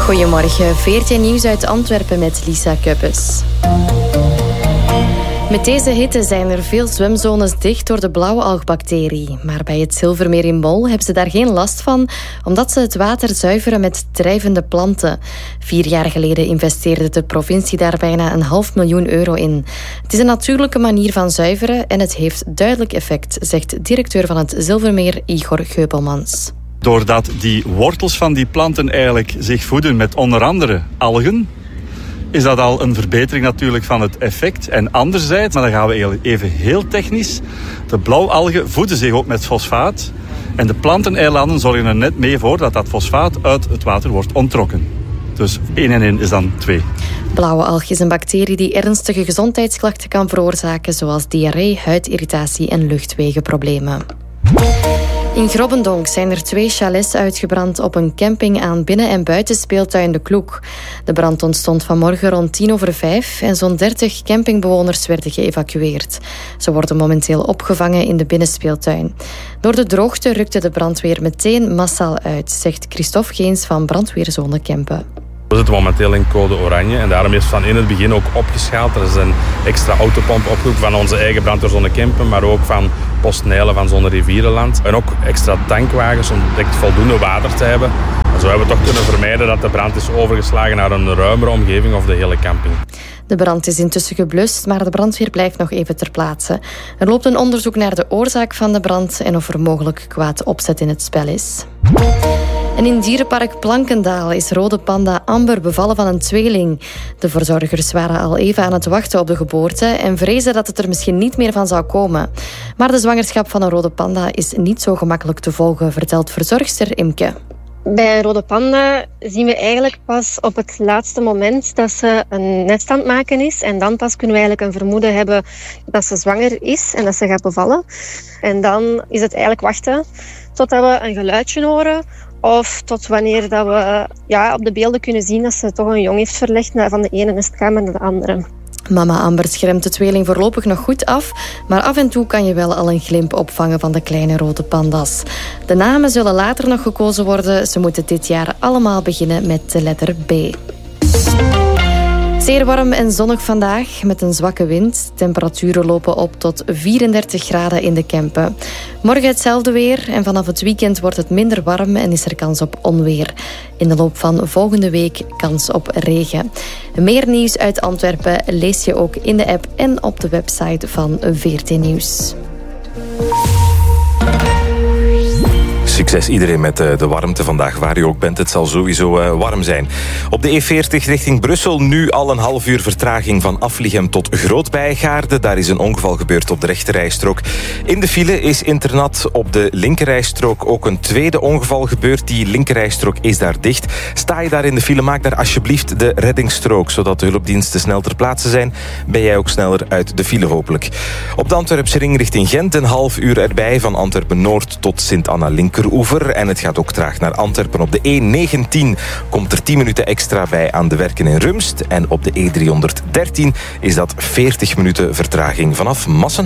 Goedemorgen, VRT Nieuws uit Antwerpen met Lisa Kuppes. Met deze hitte zijn er veel zwemzones dicht door de blauwalgbacterie. Maar bij het Zilvermeer in Mol hebben ze daar geen last van, omdat ze het water zuiveren met drijvende planten. 4 jaar geleden investeerde de provincie daar bijna €500.000 in. Het is een natuurlijke manier van zuiveren en het heeft duidelijk effect, zegt directeur van het Zilvermeer Igor Geupelmans. Doordat die wortels van die planten eigenlijk zich voeden met onder andere algen, is dat al een verbetering natuurlijk van het effect. En anderzijds, maar dan gaan we even heel technisch, de blauwalgen voeden zich ook met fosfaat. En de planteneilanden zorgen er net mee voor dat dat fosfaat uit het water wordt onttrokken. Dus 1 en 1 is dan 2. Blauwe alg is een bacterie die ernstige gezondheidsklachten kan veroorzaken, zoals diarree, huidirritatie en luchtwegenproblemen. In Grobbendonk zijn er 2 chalets uitgebrand op een camping aan binnen- en buitenspeeltuin De Kloek. De brand ontstond vanmorgen rond 5:10 en zo'n 30 campingbewoners werden geëvacueerd. Ze worden momenteel opgevangen in de binnenspeeltuin. Door de droogte rukte de brandweer meteen massaal uit, zegt Christophe Geens van brandweerzone Kempen. We zitten momenteel in code oranje en daarom is het van in het begin ook opgeschaald. Er is een extra autopomp opgeroepen van onze eigen brandweerzone Kempen, maar ook van PostNijlen van Zone Rivierenland. En ook extra tankwagens om direct voldoende water te hebben. En zo hebben we toch kunnen vermijden dat de brand is overgeslagen naar een ruimere omgeving of de hele camping. De brand is intussen geblust, maar de brandweer blijft nog even ter plaatse. Er loopt een onderzoek naar de oorzaak van de brand en of er mogelijk kwaad opzet in het spel is. En in dierenpark Plankendaal is rode panda Amber bevallen van een tweeling. De verzorgers waren al even aan het wachten op de geboorte en vrezen dat het er misschien niet meer van zou komen. Maar de zwangerschap van een rode panda is niet zo gemakkelijk te volgen, vertelt verzorgster Imke. Bij een rode panda zien we eigenlijk pas op het laatste moment dat ze een nest aan het maken is. En dan pas kunnen we eigenlijk een vermoeden hebben dat ze zwanger is en dat ze gaat bevallen. En dan is het eigenlijk wachten totdat we een geluidje horen. Of tot wanneer dat we op de beelden kunnen zien dat ze toch een jong heeft verlegd van de ene nestkamer naar de andere. Mama Amber schermt de tweeling voorlopig nog goed af, maar af en toe kan je wel al een glimp opvangen van de kleine rode pandas. De namen zullen later nog gekozen worden. Ze moeten dit jaar allemaal beginnen met de letter B. Zeer warm en zonnig vandaag, met een zwakke wind. Temperaturen lopen op tot 34 graden in de Kempen. Morgen hetzelfde weer en vanaf het weekend wordt het minder warm en is er kans op onweer. In de loop van volgende week kans op regen. Meer nieuws uit Antwerpen lees je ook in de app en op de website van VRT Nieuws. Succes iedereen met de warmte vandaag. Waar u ook bent, het zal sowieso warm zijn. Op de E40 richting Brussel nu al een half uur vertraging van Aflichem tot Groot-Bijgaarde. Daar is een ongeval gebeurd op de rechterrijstrook. In de file is internat op de linkerrijstrook ook een tweede ongeval gebeurd. Die linkerrijstrook is daar dicht. Sta je daar in de file, maak daar alsjeblieft de reddingsstrook, zodat de hulpdiensten snel ter plaatse zijn. Ben jij ook sneller uit de file hopelijk. Op de Antwerpse ring richting Gent een half uur erbij van Antwerpen-Noord tot Sint-Anna-Linker. En het gaat ook traag naar Antwerpen. Op de E19 komt er 10 minuten extra bij aan de werken in Rumst. En op de E313 is dat 40 minuten vertraging vanaf Massenhoek.